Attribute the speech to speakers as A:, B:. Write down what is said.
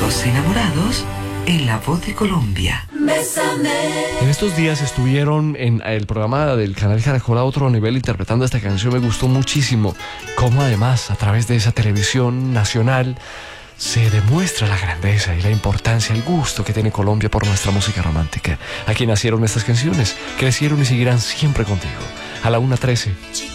A: Los enamorados en La Voz de Colombia.
B: Bésame.
C: En estos días estuvieron en el programa del canal Caracol a otro nivel interpretando esta canción. Me gustó muchísimo cómo además a través de esa televisión nacional se demuestra la grandeza y la importancia, el gusto que tiene Colombia por nuestra música romántica. Aquí nacieron estas canciones, crecieron y seguirán siempre contigo. A la 1:13.